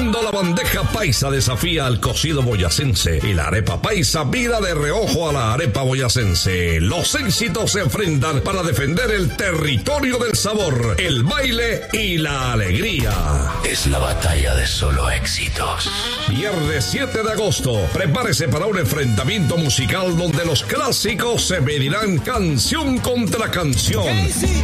Cuando la bandeja paisa desafía al cocido boyacense y la arepa paisa mira de reojo a la arepa boyacense, los éxitos se enfrentan para defender el territorio del sabor, el baile y la alegría. Es la batalla de solo éxitos. Viernes 7 de agosto, prepárese para un enfrentamiento musical donde los clásicos se medirán canción contra canción.